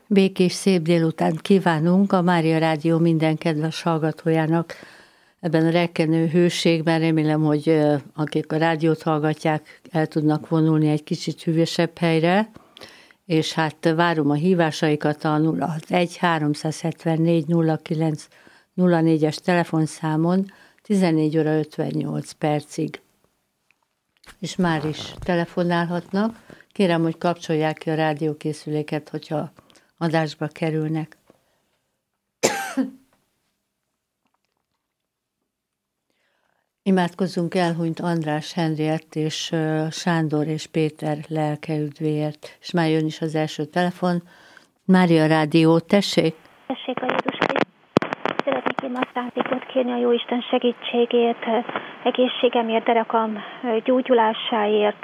Békés szép délután kívánunk a Mária Rádió minden kedves hallgatójának ebben a rekkenő hőségben. Remélem, hogy akik a rádiót hallgatják, el tudnak vonulni egy kicsit hűvösebb helyre, és hát várom a hívásaikat a 061 374 09 04-es telefonszámon 14 óra 58 percig. És már is telefonálhatnak. Kérem, hogy kapcsolják ki a rádiókészüléket, hogyha adásba kerülnek. Imádkozzunk elhunyt András Henriett és Sándor és Péter lelkeüdvéért. És már jön is az első telefon. Mária Rádió, tessék! Tessék a Jézus Krisztus. Szeretnék én ajándékot kérni a Jóisten segítségét, egészségemért, derekam gyógyulásáért,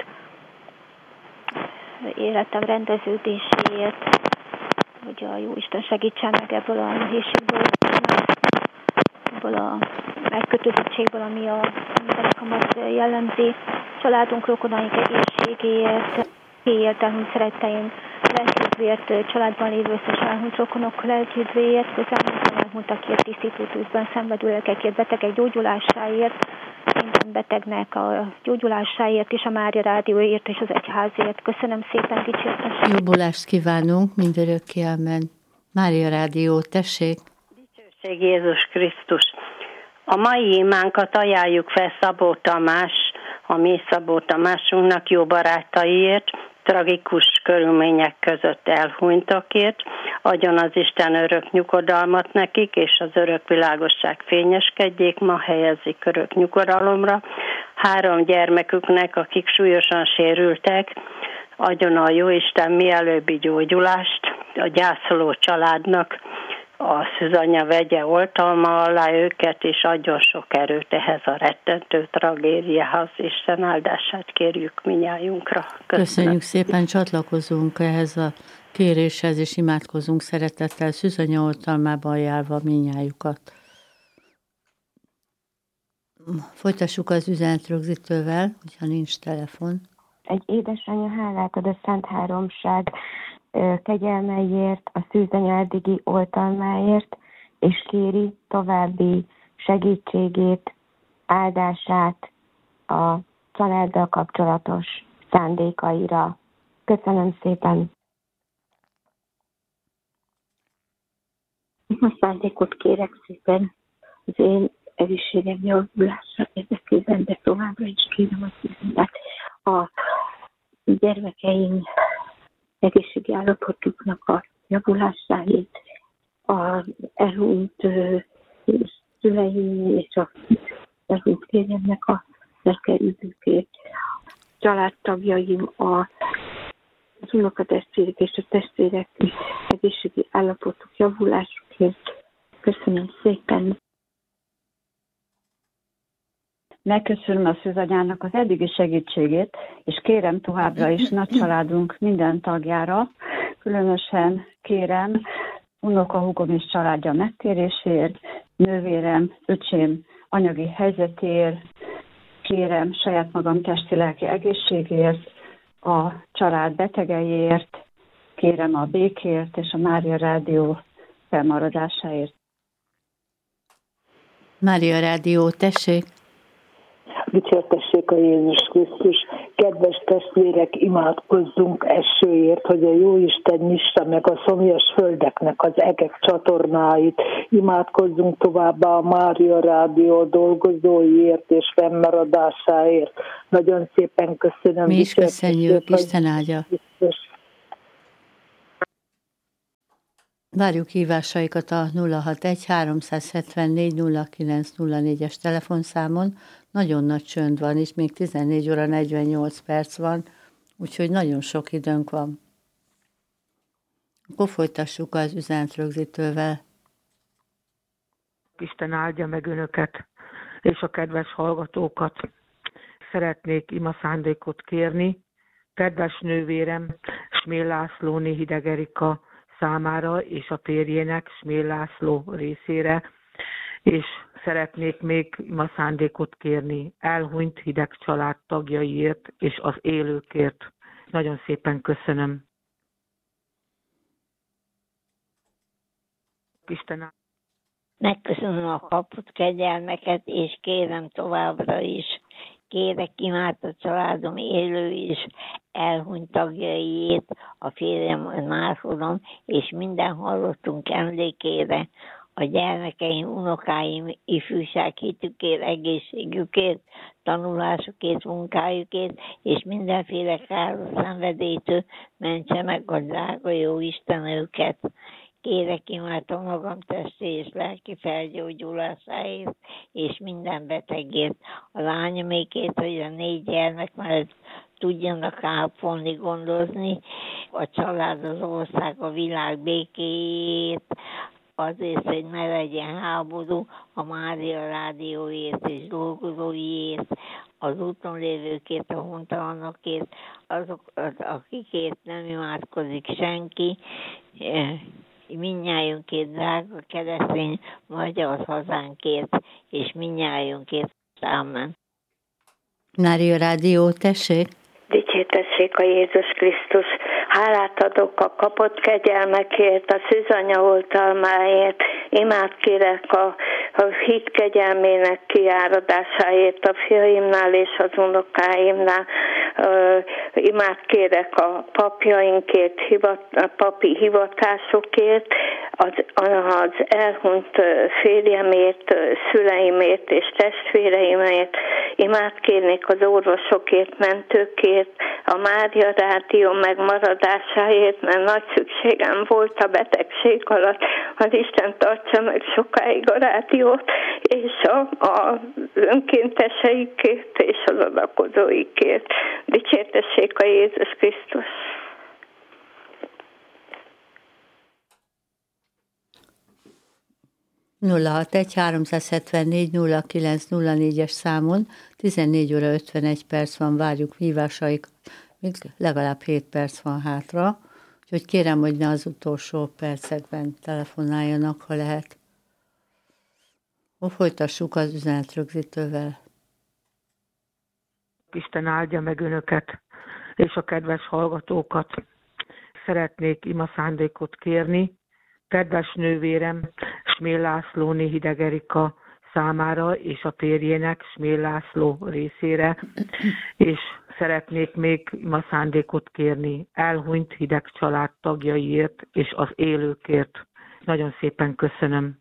életem rendeződéséért, hogy a Jóisten segítsen meg ebből a nehézségből, ebből a megkötözöttségből, ami a derekamat jellemzi. Családunk, rokonaink egészségéért, elhunyt szeretteim lelkiüdvéért, családban lévő összes elhunyt rokonok lelkiüdvéért, közelmúltan elhunytakért, tisztító tűzben szenvedő lelkekért, betegek gyógyulásáért, minden betegnek a gyógyulásáért és a Mária Rádióért és az egyházért. Köszönöm szépen, dicsértesség. Jobbulást kívánunk, mindörökké, amen. Mária Rádió, tessék! Dicsőség Jézus Krisztus! A mai imánkat ajánljuk fel Szabó Tamás, a mi Szabó Tamásunknak, jó barátaiért, tragikus körülmények között elhunytakért, adjon az Isten örök nyugodalmat nekik, és az örök világosság fényeskedjék, ma helyezik örök nyugodalomra. 3 gyermeküknek, akik súlyosan sérültek, adjon a Jóisten mielőbbi gyógyulást, a gyászoló családnak a szűzanya vegye oltalma alá őket, és adjon sok erőt ehhez a rettentő tragédiához. Isten áldását kérjük minnyájunkra. Köszönjük szépen, csatlakozunk ehhez a kéréshez, és imádkozunk szeretettel, szűzanya oltalmába ajánlva minnyájukat. Folytassuk az üzenetrögzítővel, hogyha nincs telefon. Egy édesanyja hálát ad a Szent Háromság kegyelmeiért, a szűzanya eddigi oltalmáért, és kéri további segítségét, áldását a családdal kapcsolatos szándékaira. Köszönöm szépen! A szándékot kérek szépen az én egészségem javulása érdekében, de továbbra is kérem a szűzanyát a gyermekeim egészségi állapotuknak a javulásáért, az elhunyt szüleim és a elhunyt férjemnek a lelkeüdvükért, családtagjaim, az unokatestvérek és a testvérek egészségi állapotuk javulásukért. Köszönöm szépen! Megköszönöm a szűzanyának az eddigi segítségét, és kérem továbbra is nagy családunk minden tagjára, különösen kérem unokahúgom és családja megtérésért, nővérem, öcsém anyagi helyzetéért, kérem saját magam testi-lelki egészségért, a család betegeiért, kérem a békért és a Mária Rádió felmaradásáért. Mária Rádió, tessék! Dicsértessék a Jézus Krisztus! Kedves testvérek, imádkozzunk esőért, hogy a Jóisten nyissa meg a szomjas földeknek az egek csatornáit. Imádkozzunk továbbá a Mária Rádió dolgozóiért és fennmaradásáért. Nagyon szépen köszönöm. Mi is köszönjük, Isten áldja. Várjuk hívásaikat a 061 374 0904-es telefonszámon. Nagyon nagy csönd van, és még 14 óra 48 perc van, úgyhogy nagyon sok időnk van. Akkor folytassuk az üzenetrögzítővel. Isten áldja meg önöket, és a kedves hallgatókat. Szeretnék imaszándékot kérni. Kedves nővérem, Smél Lászlóné Hideg Erika számára és a férjének, Smél László részére, és szeretnék még imaszándékot kérni elhunyt Hideg család tagjaiért és az élőkért. Nagyon szépen köszönöm. Isten Megköszönöm a kapott kegyelmeket, és kérem továbbra is. Kérek imádott családom élő és elhunyt tagjaiét, a férjem, a másodom, és minden hallottunk emlékére, a gyermekeim, unokáim, ifjúság hitükért, egészségükért, tanulásukért, munkájukért, és mindenféle káros szenvedélytől mentse meg a drága jó Isten őket. Kérek imádom magam testi és lelki felgyógyulásáért, és minden betegért, a lányomékért, hogy a 4 gyermek mellett tudjanak ápolni, gondozni, a család, az ország, a világ békéjét, azért, hogy ne legyen háború, a Mária rádióért és dolgozóiért, az úton lévőkért, a hontalanokért, azok, akikért nem imádkozik senki, mindnyájunkért, drága keresztény magyar hazánkért, és mindnyájunkért. Amen. Mária Rádió, tessék! Dicsértessék a Jézus Krisztus. Hálát adok a kapott kegyelmekért, a szűzanya oltalmáért. Imádkérek a hit kegyelmének kiáradásáért a fiaimnál és az unokáimnál. Imádkérek a papjainkért, a papi hivatásokért, az elhunyt férjemért, szüleimért és testvéreimért. Imádkérnék az orvosokért, mentőkért, a Mária Rádió megmaradásáért, mert nagy szükségem volt a betegség alatt. Az Isten tartsa meg sokáig a rádiót, és a önkénteseikért és az adakozóikért. Dicsértessék a Jézus Krisztus! (061 374 0904-es számon 14 óra 51 perc van, várjuk hívásaik, még legalább 7 perc van hátra, úgyhogy kérem, hogy ne az utolsó percekben telefonáljanak, ha lehet. Folytassuk az üzenetrögzítővel. Isten áldja meg önöket és a kedves hallgatókat. Szeretnék imaszándékot kérni kedves nővérem Smél Lászlóné Hideg Erika számára és a férjének, Smél László részére, és szeretnék még imaszándékot kérni elhunyt Hideg család tagjaiért és az élőkért. Nagyon szépen köszönöm.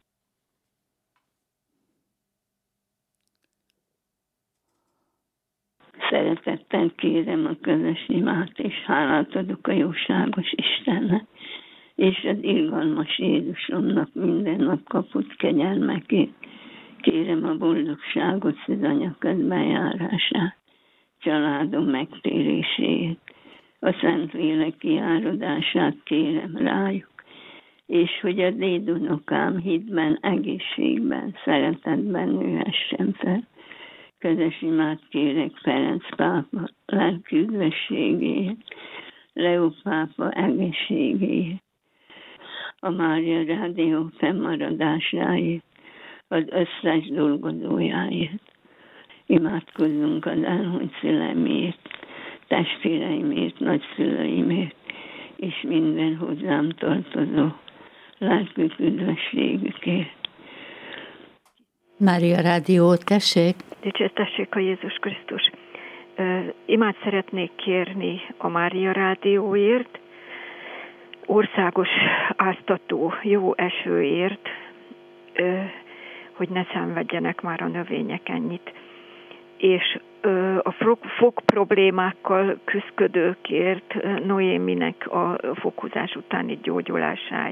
Szeretettel kérem a közös imát, és hálát adok a jóságos Istennek, és az irgalmas Jézusomnak minden nap kapott kegyelmekét. Kérem a boldogságot, szűzanya közbenjárását, családom megtéréséért, a Szentlélek kiáradását kérem rájuk, és hogy a dédunokám hitben, egészségben, szeretetben nőhessen fel. Közös imát kérek Ferenc pápa lelki üdvösségéért, Leó pápa egészségéért, a Mária Rádió fennmaradásáért, az összes dolgozójáért. Imádkozzunk az elhunyt szüleimért, testvéreimért, nagyszüleimért, és minden hozzám tartozó lelkük üdvösségükért. Mária Rádió, tessék! Dicsértessék a Jézus Krisztus! Imát szeretnék kérni a Mária Rádióért, országos áztató jó esőért, hogy ne szenvedjenek már a növények ennyit. És a fog problémákkal küzdködőkért, Noéminek a fokozás utáni gyógyulásáért.